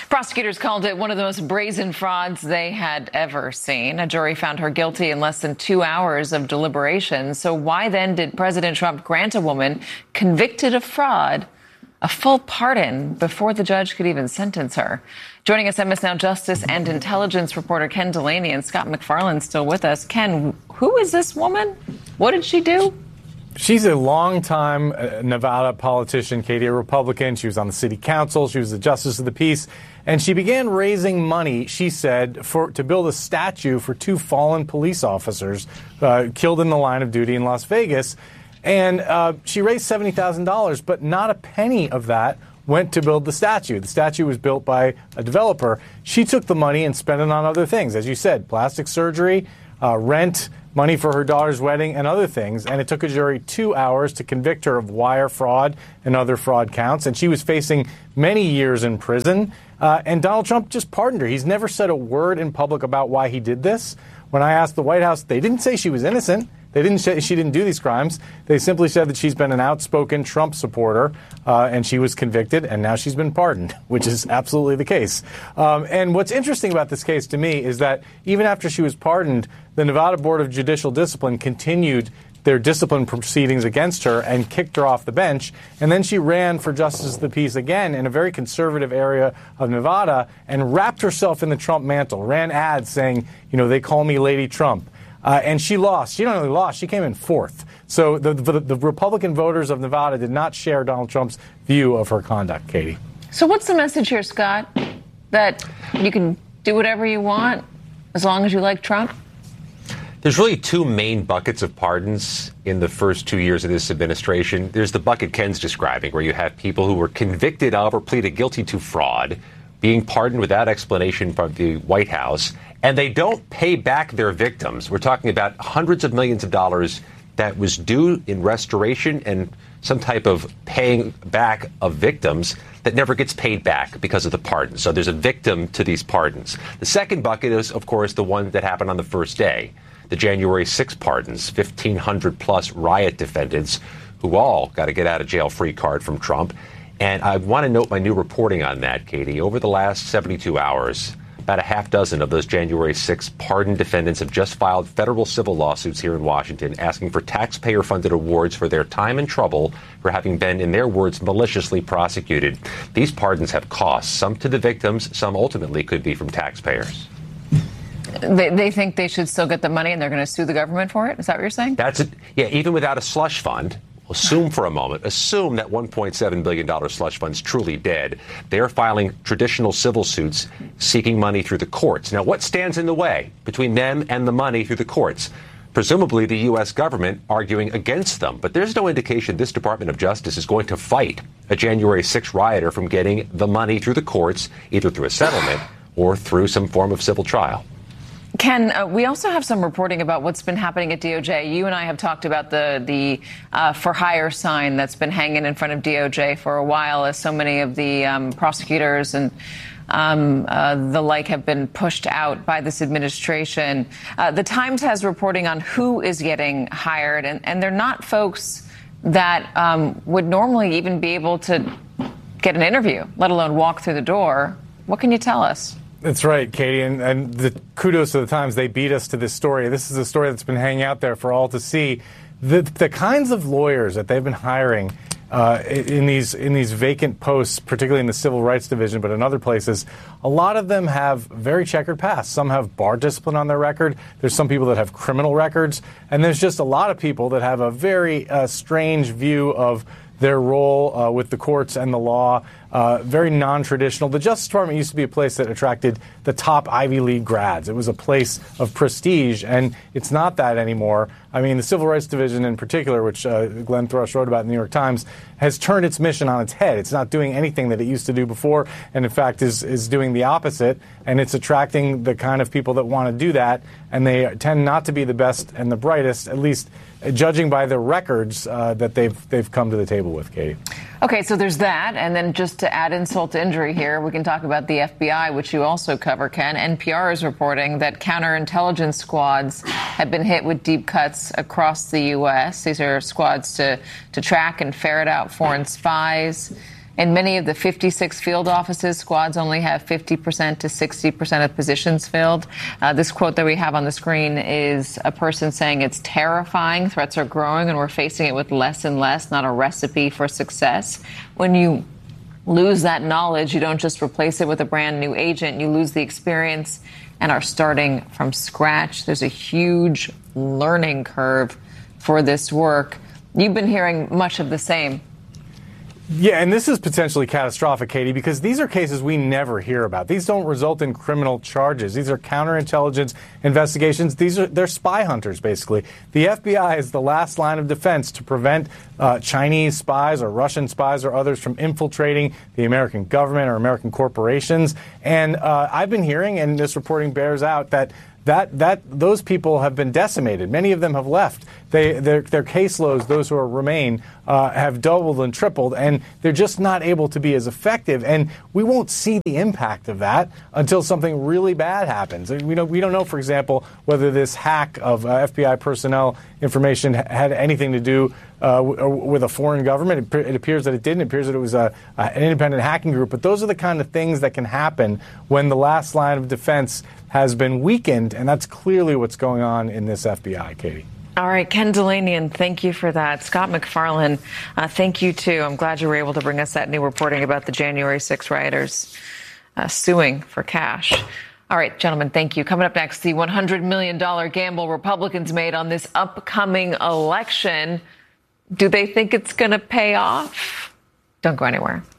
Prosecutors called it one of the most brazen frauds they had ever seen. A jury found her guilty in less than 2 hours of deliberation. So why then did President Trump grant a woman convicted of fraud a full pardon before the judge could even sentence her? Joining us, MS Now Justice and Intelligence reporter Ken Delaney and Scott MacFarlane still with us. Ken, who is this woman? What did she do? She's a longtime Nevada politician, Katie, a Republican. She was on the city council. She was the justice of the peace. And she began raising money, she said, to build a statue for two fallen police officers killed in the line of duty in Las Vegas. And she raised $70,000, but not a penny of that went to build the statue. The statue was built by a developer. She took the money and spent it on other things. As you said, plastic surgery, rent, money for her daughter's wedding, and other things. And it took a jury 2 hours to convict her of wire fraud and other fraud counts. And she was facing many years in prison. And Donald Trump just pardoned her. He's never said a word in public about why he did this. When I asked the White House, they didn't say she was innocent. They didn't say she didn't do these crimes. They simply said that she's been an outspoken Trump supporter, and she was convicted, and now she's been pardoned, which is absolutely the case. And what's interesting about this case to me is that even after she was pardoned, the Nevada Board of Judicial Discipline continued their discipline proceedings against her and kicked her off the bench. And then she ran for justice of the peace again in a very conservative area of Nevada and wrapped herself in the Trump mantle, ran ads saying, they call me Lady Trump. And she lost. She not only lost, she came in fourth. So the Republican voters of Nevada did not share Donald Trump's view of her conduct, Katie. So what's the message here, Scott? That you can do whatever you want as long as you like Trump? There's really two main buckets of pardons in the first 2 years of this administration. There's the bucket Ken's describing, where you have people who were convicted of or pleaded guilty to fraud being pardoned without explanation by the White House, and they don't pay back their victims. We're talking about hundreds of millions of dollars that was due in restoration and some type of paying back of victims that never gets paid back because of the pardon. So there's a victim to these pardons. The second bucket is, of course, the one that happened on the first day, the January 6 pardons, 1,500 plus riot defendants who all got a get out of jail free card from Trump. And I want to note my new reporting on that, Katie. Over the last 72 hours, about a half dozen of those January 6 pardon defendants have just filed federal civil lawsuits here in Washington asking for taxpayer-funded awards for their time and trouble for having been, in their words, maliciously prosecuted. These pardons have costs, some to the victims, some ultimately could be from taxpayers. They think they should still get the money and they're going to sue the government for it? Is that what you're saying? That's it. Yeah, even without a slush fund. Assume for a moment, assume that $1.7 billion slush fund's truly dead. They're filing traditional civil suits seeking money through the courts. Now, what stands in the way between them and the money through the courts? Presumably the U.S. government arguing against them. But there's no indication this Department of Justice is going to fight a January 6 rioter from getting the money through the courts, either through a settlement or through some form of civil trial. Ken, we also have some reporting about what's been happening at DOJ. You and I have talked about the for hire sign that's been hanging in front of DOJ for a while, as so many of the prosecutors and the like have been pushed out by this administration. The Times has reporting on who is getting hired, and they're not folks that would normally even be able to get an interview, let alone walk through the door. What can you tell us? That's right, Katie, and the kudos to the Times. They beat us to this story. This is a story that's been hanging out there for all to see. The kinds of lawyers that they've been hiring in these vacant posts, particularly in the Civil Rights Division, but in other places, a lot of them have very checkered pasts. Some have bar discipline on their record. There's some people that have criminal records, and there's just a lot of people that have a very strange view of their role with the courts and the law, very non-traditional. The Justice Department used to be a place that attracted the top Ivy League grads. It was a place of prestige, and it's not that anymore. I mean, the Civil Rights Division in particular, which Glenn Thrush wrote about in the New York Times, has turned its mission on its head. It's not doing anything that it used to do before, and in fact is doing the opposite, and it's attracting the kind of people that want to do that, and they tend not to be the best and the brightest, at least judging by the records that they've come to the table with, Katie. Okay, so there's that. And then just to add insult to injury here, we can talk about the FBI, which you also cover, Ken. NPR is reporting that counterintelligence squads have been hit with deep cuts across the U.S. These are squads to track and ferret out foreign spies. In many of the 56 field offices, squads only have 50% to 60% of positions filled. This quote that we have on the screen is a person saying it's terrifying. Threats are growing and we're facing it with less and less, not a recipe for success. When you lose that knowledge, you don't just replace it with a brand new agent. You lose the experience and are starting from scratch. There's a huge learning curve for this work. You've been hearing much of the same. Yeah, and this is potentially catastrophic, Katie, because these are cases we never hear about. These don't result in criminal charges. These are counterintelligence investigations. They're spy hunters, basically. The FBI is the last line of defense to prevent Chinese spies or Russian spies or others from infiltrating the American government or American corporations. And I've been hearing, and this reporting bears out, that those people have been decimated. Many of them have left. Their caseloads, those who remain, have doubled and tripled, and they're just not able to be as effective. And we won't see the impact of that until something really bad happens. We don't know, for example, whether this hack of FBI personnel information had anything to do with a foreign government. It appears that it didn't. It appears that it was an independent hacking group. But those are the kind of things that can happen when the last line of defense has been weakened, and that's clearly what's going on in this FBI, Katie. All right, Ken Dilanian, thank you for that. Scott MacFarlane, thank you, too. I'm glad you were able to bring us that new reporting about the January 6 rioters suing for cash. All right, gentlemen, thank you. Coming up next, the $100 million gamble Republicans made on this upcoming election. Do they think it's going to pay off? Don't go anywhere.